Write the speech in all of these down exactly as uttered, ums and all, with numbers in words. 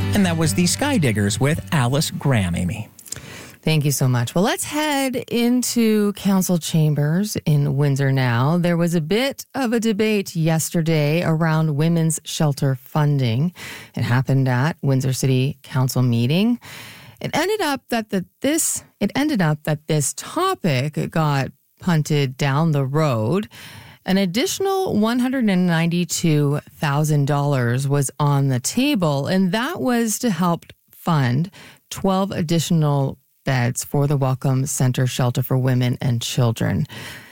And that was the Sky Diggers with Alice Graham, Amy. Thank you so much. Well, let's head into council chambers in Windsor now. There was a bit of a debate yesterday around women's shelter funding. It happened at Windsor City Council meeting. It ended up that the, this it ended up that this topic got punted down the road. An additional one hundred ninety-two thousand dollars was on the table, and that was to help fund twelve additional beds for the Welcome Center Shelter for Women and Children.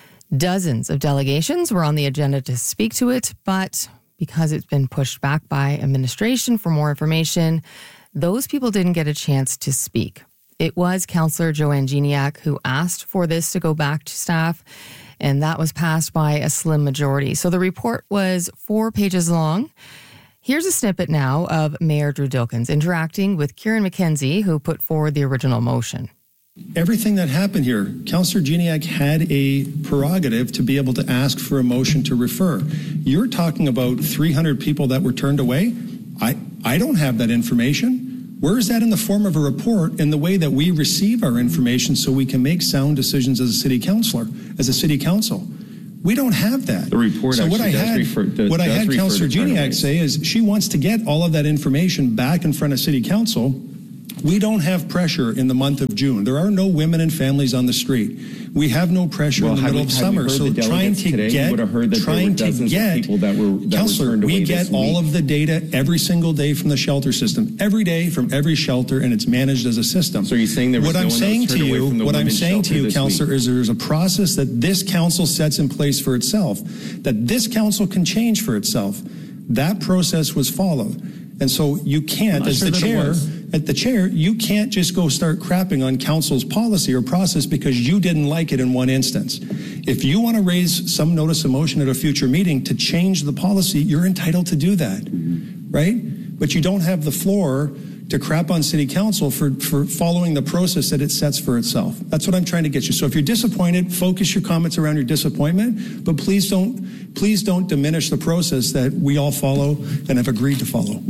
Dozens of delegations were on the agenda to speak to it, but because it's been pushed back by administration for more information, those people didn't get a chance to speak. It was Councillor Joanne Geniak who asked for this to go back to staff, and that was passed by a slim majority. So the report was four pages long. Here's a snippet now of Mayor Drew Dilkens interacting with Kieran McKenzie, who put forward the original motion. Everything that happened here, Councillor Geniak had a prerogative to be able to ask for a motion to refer. You're talking about three hundred people that were turned away. I, I don't have that information. Where is that in the form of a report in the way that we receive our information so we can make sound decisions as a city councillor, as a city council? We don't have that. The report so what I does had, refer, does, what I does had Councillor Geniak say is she wants to get all of that information back in front of City Council. We don't have pressure in the month of June. There are no women and families on the street. We have no pressure well, in the middle we, of summer. So trying to today, get, trying to get, that were, that Councillor, we get all of the data every single day from the shelter system, every day from every shelter, and it's managed as a system. So you're saying there was what no I'm one saying that was to turned you, away from the what I'm women's saying to shelter you, this Councillor, week? is there's a process that this council sets in place for itself, that this council can change for itself. That process was followed. And so you can't, as sure the chair, at the chair, you can't just go start crapping on council's policy or process because you didn't like it in one instance. If you want to raise some notice of motion at a future meeting to change the policy, you're entitled to do that, mm-hmm. right? But you don't have the floor to crap on city council for, for following the process that it sets for itself. That's what I'm trying to get you. So if you're disappointed, focus your comments around your disappointment, but please don't, please don't diminish the process that we all follow and have agreed to follow.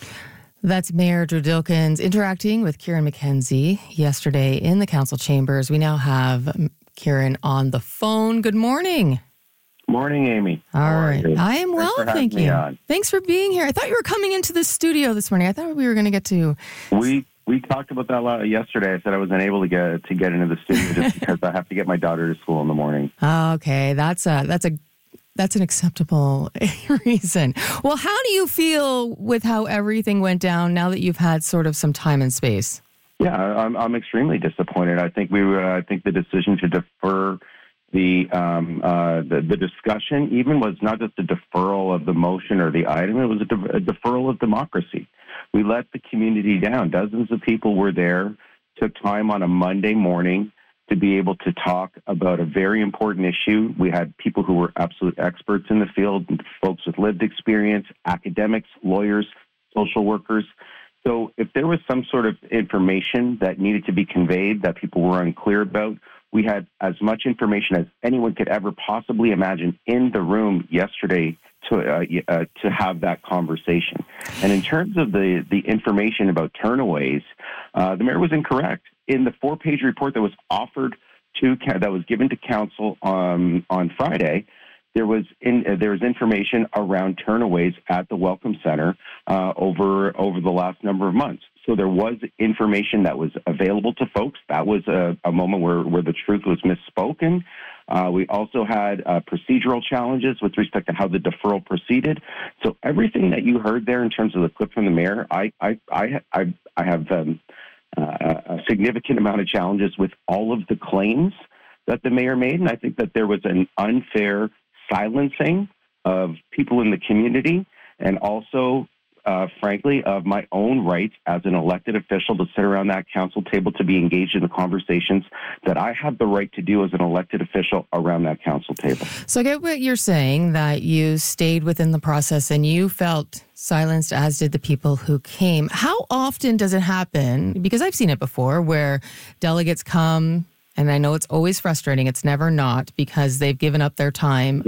That's Mayor Drew Dilkens interacting with Kieran McKenzie yesterday in the council chambers. We now have Kieran on the phone. Good morning. Morning, Amy. All right. I am well, thank you. On. Thanks for being here. I thought you were coming into the studio this morning. I thought we were going to get to... We we talked about that a lot yesterday. I said I was unable to get to get into the studio just because I have to get my daughter to school in the morning. Okay, that's a that's a That's an acceptable reason. Well, how do you feel with how everything went down now that you've had sort of some time and space? Yeah, I'm, I'm extremely disappointed. I think we were, I think the decision to defer the, um, uh, the the discussion even was not just a deferral of the motion or the item, it was a, de- a deferral of democracy. We let the community down. Dozens of people were there, took time on a Monday morning to be able to talk about a very important issue. We had people who were absolute experts in the field, folks with lived experience, academics, lawyers, social workers. So if there was some sort of information that needed to be conveyed that people were unclear about, we had as much information as anyone could ever possibly imagine in the room yesterday to uh, uh, to have that conversation. And in terms of the, the information about turnaways, uh, the mayor was incorrect. In the four-page report that was offered to that was given to council um, on Friday, there was in, uh, there was information around turnaways at the Welcome Center uh, over over the last number of months. So there was information that was available to folks. That was a, a moment where, where the truth was misspoken. Uh, we also had uh, procedural challenges with respect to how the deferral proceeded. So everything that you heard there in terms of the clip from the mayor, I I I I, I have. Um, Uh, a significant amount of challenges with all of the claims that the mayor made. And I think that there was an unfair silencing of people in the community and also, uh, frankly, of my own rights as an elected official to sit around that council table to be engaged in the conversations that I have the right to do as an elected official around that council table. So I get what you're saying, that you stayed within the process and you felt silenced, as did the people who came. How often does it happen? Because I've seen it before where delegates come, and I know it's always frustrating. It's never not because they've given up their time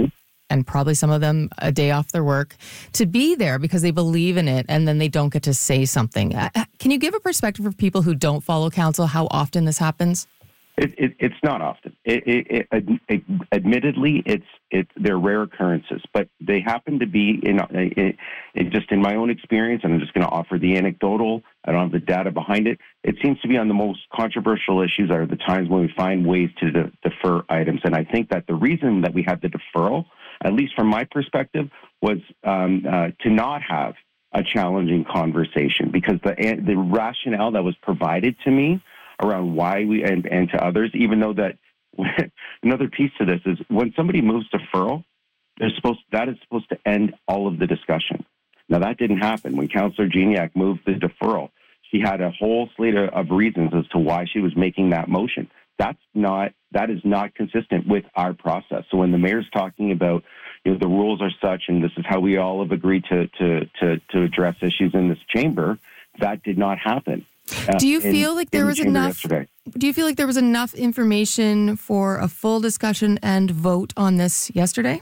and probably some of them a day off their work to be there because they believe in it, and then they don't get to say something. Can you give a perspective for people who don't follow council how often this happens? It, it, it's not often. It, it, it, it, admittedly, it's it, they're rare occurrences, but they happen to be in, in, in just in my own experience. And I'm just going to offer the anecdotal. I don't have the data behind it. It seems to be on the most controversial issues are the times when we find ways to de- defer items. And I think that the reason that we had the deferral, at least from my perspective, was um, uh, to not have a challenging conversation, because the the rationale that was provided to me around why we, and, and to others, even though that another piece to this is when somebody moves deferral, they're supposed that is supposed to end all of the discussion. Now, that didn't happen. When Councillor Gignac moved the deferral, she had a whole slate of, of reasons as to why she was making that motion. That's not, that is not consistent with our process. So when the mayor's talking about, you know, the rules are such, and this is how we all have agreed to, to, to, to address issues in this chamber, that did not happen. Uh, do you feel in, like there was enough? Yesterday. Do you feel like there was enough information for a full discussion and vote on this yesterday?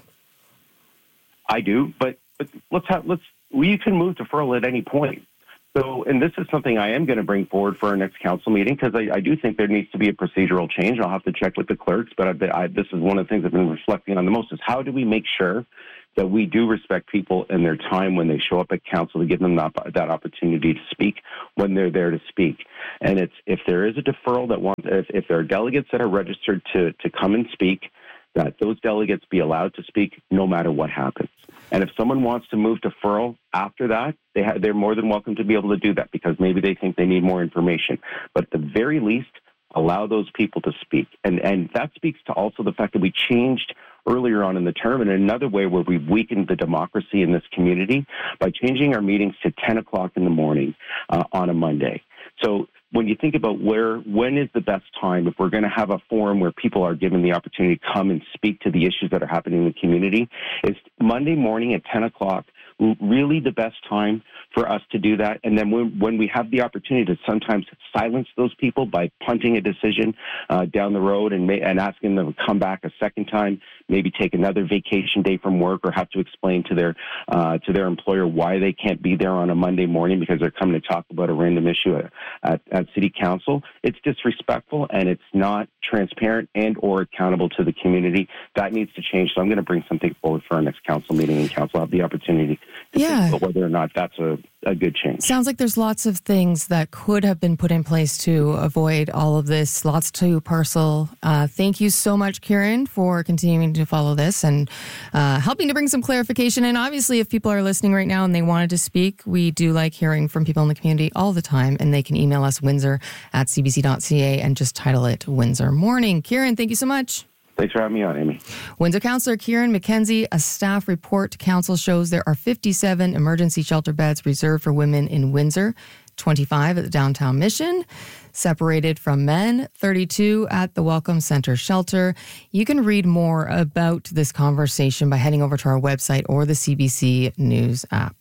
I do, but, but let's have let's we can move deferral at any point. So, and this is something I am going to bring forward for our next council meeting, because I, I do think there needs to be a procedural change. I'll have to check with the clerks, but I, I, this is one of the things I've been reflecting on the most: is how do we make sure that we do respect people and their time when they show up at council, to give them that, that opportunity to speak when they're there to speak. And it's if there is a deferral that wants, if, if there are delegates that are registered to, to come and speak, that those delegates be allowed to speak no matter what happens. And if someone wants to move deferral after that, they ha- they're more than welcome to be able to do that, because maybe they think they need more information. But at the very least, allow those people to speak. And and that speaks to also the fact that we changed earlier on in the term in another way where we've weakened the democracy in this community by changing our meetings to ten o'clock in the morning uh, on a Monday. So when you think about where, when is the best time, if we're going to have a forum where people are given the opportunity to come and speak to the issues that are happening in the community, is Monday morning at ten o'clock really the best time for us to do that. And then when, when we have the opportunity to sometimes silence those people by punting a decision uh, down the road and, may, and asking them to come back a second time, maybe take another vacation day from work, or have to explain to their uh, to their employer why they can't be there on a Monday morning because they're coming to talk about a random issue at, at, at City Council. It's disrespectful, and it's not transparent and or accountable to the community. That needs to change. So I'm going to bring something forward for our next council meeting, and council will have the opportunity to yeah. think about whether or not that's a, a good change. Sounds like there's lots of things that could have been put in place to avoid all of this. Lots to parcel. Uh, thank you so much, Kieran, for continuing to follow this and uh, helping to bring some clarification. And obviously, if people are listening right now and they wanted to speak, we do like hearing from people in the community all the time, and they can email us windsor at c b c dot c a and just title it Windsor Morning. Kieran, thank you so much. Thanks for having me on, Amy. Windsor Councillor Kieran McKenzie, a staff report to council shows there are fifty-seven emergency shelter beds reserved for women in Windsor, twenty-five at the Downtown Mission, separated from men, thirty-two at the Welcome Center Shelter. You can read more about this conversation by heading over to our website or the C B C News app.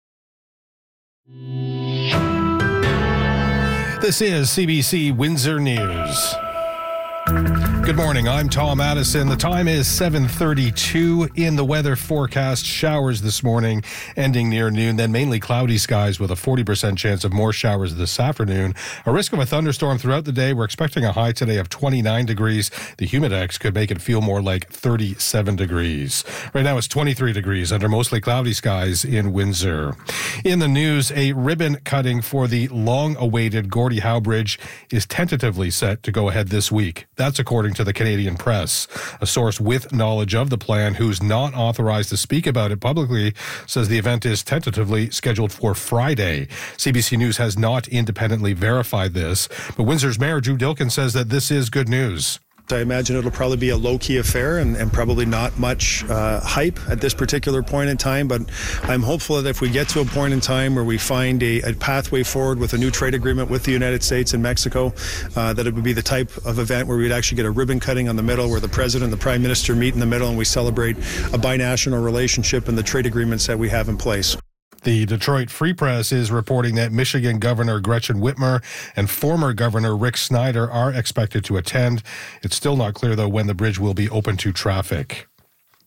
This is C B C Windsor News. Good morning, I'm Tom Addison. The time is seven thirty-two. In the weather forecast, showers this morning ending near noon, then mainly cloudy skies with a forty percent chance of more showers this afternoon. A risk of a thunderstorm throughout the day. We're expecting a high today of twenty-nine degrees. The humidex could make it feel more like thirty-seven degrees. Right now it's twenty-three degrees under mostly cloudy skies in Windsor. In the news, a ribbon cutting for the long-awaited Gordie Howe Bridge is tentatively set to go ahead this week. That's according to the Canadian Press. A source with knowledge of the plan, who's not authorized to speak about it publicly, says the event is tentatively scheduled for Friday. C B C News has not independently verified this, but Windsor's Mayor Drew Dilkin says that this is good news. I imagine it'll probably be a low-key affair and, and probably not much uh, hype at this particular point in time, but I'm hopeful that if we get to a point in time where we find a, a pathway forward with a new trade agreement with the United States and Mexico, uh, that it would be the type of event where we'd actually get a ribbon cutting on the middle, where the President and the Prime Minister meet in the middle and we celebrate a binational relationship and the trade agreements that we have in place. The Detroit Free Press is reporting that Michigan Governor Gretchen Whitmer and former Governor Rick Snyder are expected to attend. It's still not clear, though, when the bridge will be open to traffic.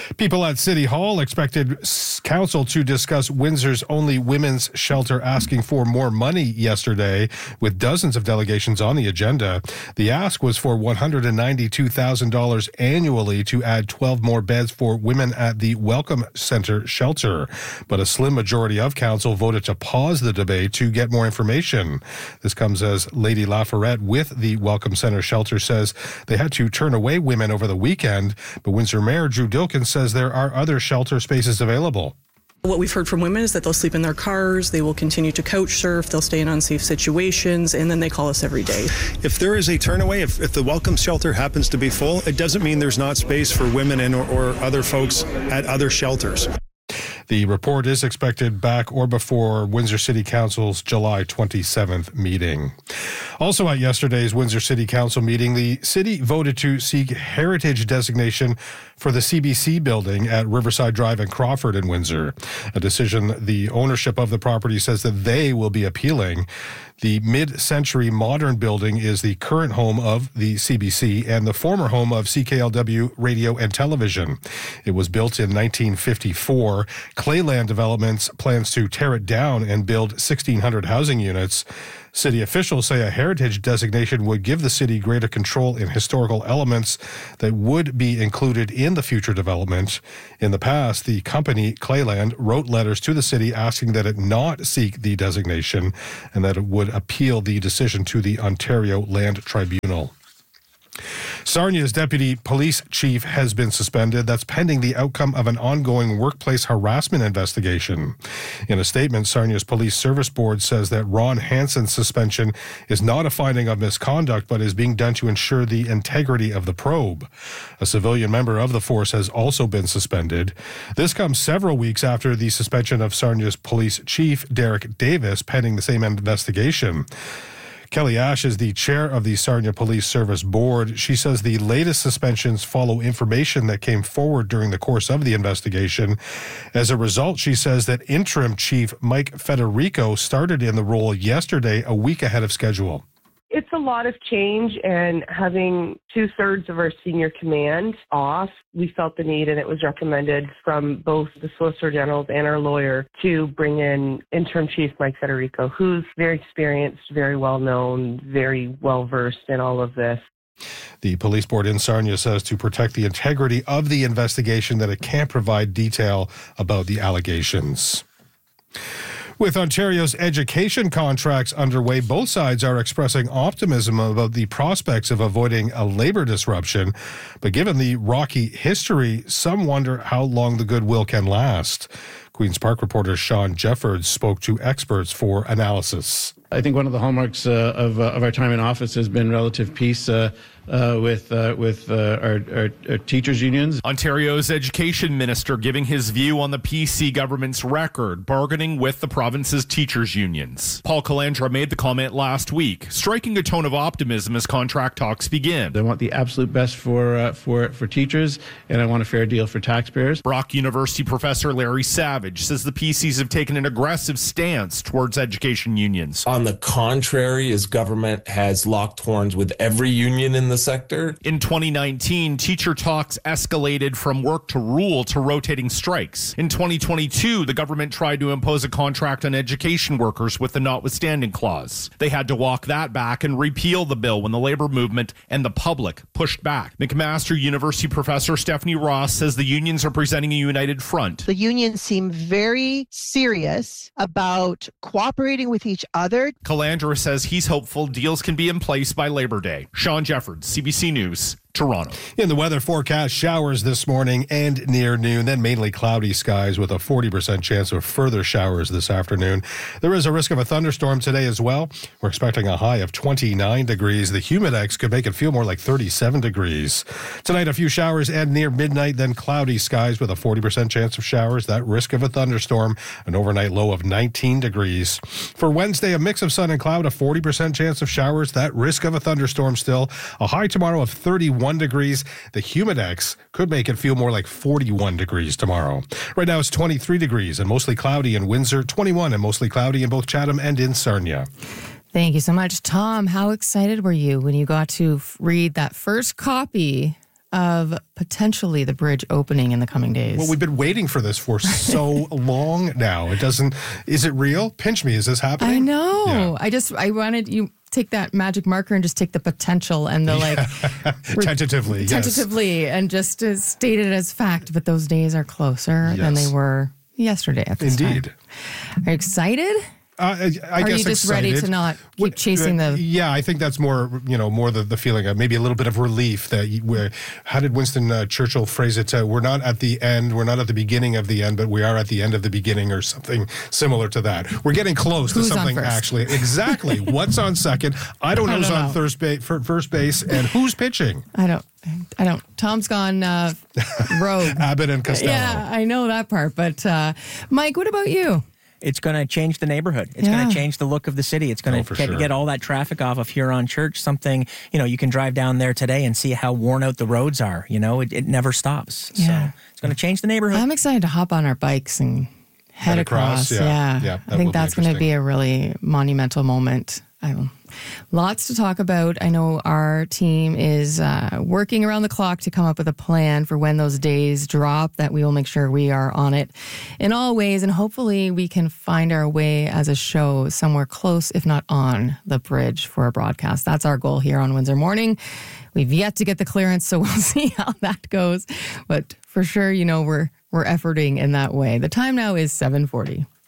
People at City Hall expected council to discuss Windsor's only women's shelter asking for more money yesterday, with dozens of delegations on the agenda. The ask was for one hundred ninety-two thousand dollars annually to add twelve more beds for women at the Welcome Center shelter. But a slim majority of council voted to pause the debate to get more information. This comes as Lady Laforette with the Welcome Center shelter says they had to turn away women over the weekend, but Windsor Mayor Drew Dilkens says there are other shelter spaces available. What we've heard from women is that they'll sleep in their cars, they will continue to couch surf, they'll stay in unsafe situations, and then they call us every day. If there is a turnaway, if, if the Welcome Shelter happens to be full, it doesn't mean there's not space for women and or, or other folks at other shelters. The report is expected back or before Windsor City Council's July twenty-seventh meeting. Also at yesterday's Windsor City Council meeting, the city voted to seek heritage designation for the C B C building at Riverside Drive and Crawford in Windsor, a decision the ownership of the property says that they will be appealing. The mid-century modern building is the current home of the C B C and the former home of C K L W Radio and Television. It was built in nineteen fifty-four. Clayland Developments plans to tear it down and build sixteen hundred housing units. City officials say a heritage designation would give the city greater control in historical elements that would be included in the future development. In the past, the company, Clayland, wrote letters to the city asking that it not seek the designation and that it would appeal the decision to the Ontario Land Tribunal. Sarnia's deputy police chief has been suspended. That's pending the outcome of an ongoing workplace harassment investigation. In a statement, Sarnia's police service board says that Ron Hansen's suspension is not a finding of misconduct, but is being done to ensure the integrity of the probe. A civilian member of the force has also been suspended. This comes several weeks after the suspension of Sarnia's police chief, Derek Davis, pending the same investigation. Kelly Ash is the chair of the Sarnia Police Service Board. She says the latest suspensions follow information that came forward during the course of the investigation. As a result, she says that interim chief Mike Federico started in the role yesterday, a week ahead of schedule. It's a lot of change, and having two-thirds of our senior command off, we felt the need, and it was recommended from both the Solicitor General and our lawyer to bring in Interim Chief Mike Federico, who's very experienced, very well-known, very well-versed in all of this. The police board in Sarnia says to protect the integrity of the investigation that it can't provide detail about the allegations. With Ontario's education contracts underway, both sides are expressing optimism about the prospects of avoiding a labor disruption. But given the rocky history, some wonder how long the goodwill can last. Queen's Park reporter Sean Jeffords spoke to experts for analysis. I think one of the hallmarks uh, of, uh, of our time in office has been relative peace uh, uh, with uh, with uh, our, our, our teachers' unions. Ontario's education minister giving his view on the P C government's record bargaining with the province's teachers' unions. Paul Calandra made the comment last week, striking a tone of optimism as contract talks begin. I want the absolute best for uh, for for teachers, and I want a fair deal for taxpayers. Brock University professor Larry Savage says the P Cs have taken an aggressive stance towards education unions. On the contrary, his government has locked horns with every union in the sector. In twenty nineteen, teacher talks escalated from work to rule to rotating strikes. In twenty twenty-two, the government tried to impose a contract on education workers with the notwithstanding clause. They had to walk that back and repeal the bill when the labor movement and the public pushed back. McMaster University professor Stephanie Ross says the unions are presenting a united front. The unions seem very serious about cooperating with each other. Calandra says he's hopeful deals can be in place by Labor Day. Sean Jeffords, C B C News, Toronto. In the weather forecast, showers this morning and near noon, then mainly cloudy skies with a forty percent chance of further showers this afternoon. There is a risk of a thunderstorm today as well. We're expecting a high of twenty-nine degrees. The Humidex could make it feel more like thirty-seven degrees. Tonight, a few showers and near midnight, then cloudy skies with a forty percent chance of showers. That risk of a thunderstorm, an overnight low of nineteen degrees. For Wednesday, a mix of sun and cloud, a forty percent chance of showers. That risk of a thunderstorm still. A high tomorrow of thirty-one degrees. The Humidex could make it feel more like forty-one degrees tomorrow. Right now it's twenty-three degrees and mostly cloudy in Windsor, twenty-one and mostly cloudy in both Chatham and in Sarnia. Thank you so much, Tom. How excited were you when you got to read that first copy of potentially the bridge opening in the coming days. Well, we've been waiting for this for so long now. It doesn't, is it real? Pinch me. Is this happening? I know. Yeah. I just, I wanted you take that magic marker and just take the potential and the like. tentatively, yes. Tentatively, and just uh, state it as fact. But those days are closer Yes. than they were yesterday at this Indeed. time. Are you excited? Uh, I, I Are guess you just excited. ready to not keep What- chasing uh, the... Yeah, I think that's more, you know, more the, the feeling of maybe a little bit of relief that you, we're, how did Winston uh, Churchill phrase it? Uh, we're not at the end, we're not at the beginning of the end, but we are at the end of the beginning, or something similar to that. We're getting close Who's to on something first? actually. Exactly. What's on second? I don't know I who's don't on know. first base, first base and who's pitching. I don't, I don't. Tom's gone uh, rogue. Abbott and Costello. Yeah, I know that part. But uh, Mike, what about you? It's going to change the neighborhood. It's Yeah. going to change the look of the city. It's going Oh, to for get, sure. get all that traffic off of Huron Church. Something, you know, you can drive down there today and see how worn out the roads are. You know, it, it never stops. Yeah. So it's going to change the neighborhood. I'm excited to hop on our bikes and head, Head across, across. yeah. Yeah, I that think will be that's going to interesting. be a really monumental moment. I don't, lots to talk about. I know our team is uh, working around the clock to come up with a plan for when those days drop, that we will make sure we are on it in all ways. And hopefully we can find our way as a show somewhere close, if not on the bridge for a broadcast. That's our goal here on Windsor Morning. We've yet to get the clearance, so we'll see how that goes. But for sure, you know, we're we're efforting in that way. The time now is seven forty.